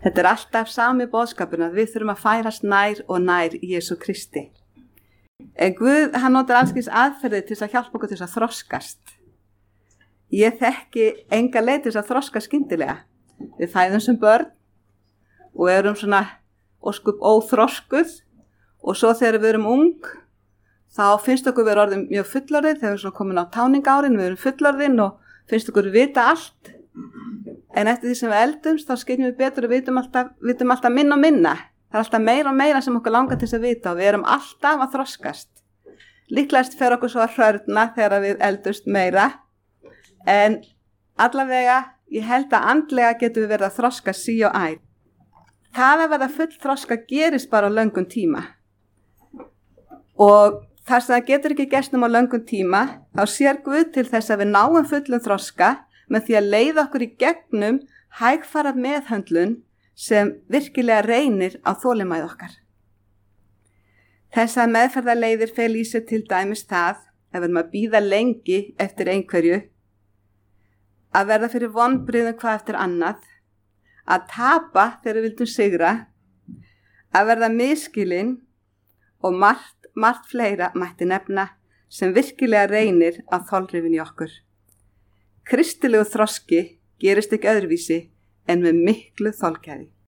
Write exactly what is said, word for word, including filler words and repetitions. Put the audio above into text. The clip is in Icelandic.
Þetta er alltaf sami boðskapurinn að við þurfum að færast nær og nær Jesú Kristi. En Guð, hann notar alls kyns aðferðir til þess að hjálpa okkur til þess að þroskast. Ég þekki enga leið til þess að þroska skyndilega. Við fæðum sem börn og erum svona óskup óþroskuð og svo þegar við erum ung, þá finnst okkur við orðin mjög fullorðin, þegar við erum svona komin á táningárin, við erum fullorðin og finnst okkur vita allt. En eftir því sem við eldumst, þá skynjum við betur og vitum alltaf, vitum alltaf minna og minna. Það er alltaf meira og meira sem okkur langar til þess að vita og við erum alltaf að þroskast. Líklegast fer okkur svo að hrörna þegar við eldumst meira. En allavega, ég held að andlega getum við verið að þroska sí og æ. Það að verða full þroska gerist bara á löngum tíma. Og þar sem það getur ekki gerst um á löngum tíma, þá sér Guð til þess að við náum fullum þroska með því að leiða okkur í gegnum hægfara meðhöndlun sem virkilega reynir á þolinmæði okkar. Þessar meðferðarleiðir fel í sér til dæmis það, ef við erum að bíða lengi eftir einhverju, að verða fyrir vonbrigðum hvað eftir annað, að tapa þegar við vildum sigra, að verða misskilin og margt, margt fleira mætti nefna sem virkilega reynir á þolrifin í okkur. Kristilegu þroski gerist ekki öðruvísi en með miklu þolgæði.